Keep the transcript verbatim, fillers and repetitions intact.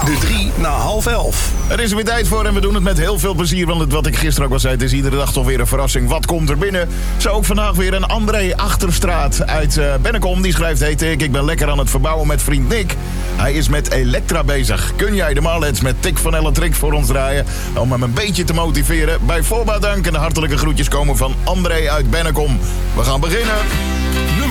De drie na half elf. Er is er weer tijd voor en we doen het met heel veel plezier. Want het, wat ik gisteren ook al zei, het is iedere dag toch weer een verrassing. Wat komt er binnen? Zo ook vandaag weer een André Achterstraat uit uh, Bennekom. Die schrijft, heet ik, ik ben lekker aan het verbouwen met vriend Nick. Hij is met Elektra bezig. Kun jij de Marlets met Tik van Elle Trick voor ons draaien? Om hem een beetje te motiveren. Bij voorbaat dank en de hartelijke groetjes komen van André uit Bennekom. We gaan beginnen. Nummer